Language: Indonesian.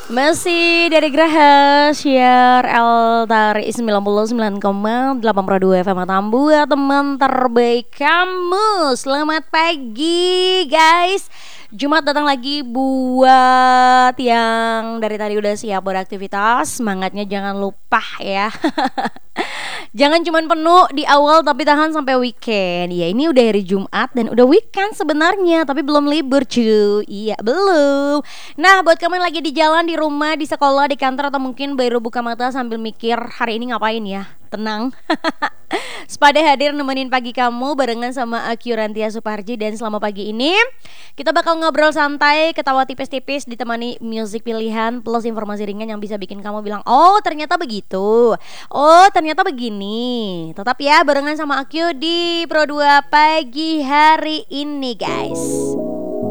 Masih dari Graha Siar Tari 99,8 FM Tambu ya teman terbaik kamu. Selamat pagi guys. Jumat datang lagi buat yang dari tadi udah siap beraktivitas. Semangatnya jangan lupa ya. Jangan cuman penuh di awal tapi tahan sampai weekend. Ya ini udah hari Jumat dan udah weekend sebenarnya, tapi belum libur cuy. Iya belum. Nah buat kamu yang lagi di jalan, di rumah, di sekolah, di kantor, atau mungkin baru buka mata sambil mikir hari ini ngapain ya, tenang. Spada hadir nemenin pagi kamu barengan sama Aku Rantia Suparji. Dan selama pagi ini kita bakal ngobrol santai, ketawa tipis-tipis, ditemani musik pilihan plus informasi ringan yang bisa bikin kamu bilang, oh ternyata begitu, oh ternyata begini. Tetap ya barengan sama Aku di Pro 2 pagi hari ini guys.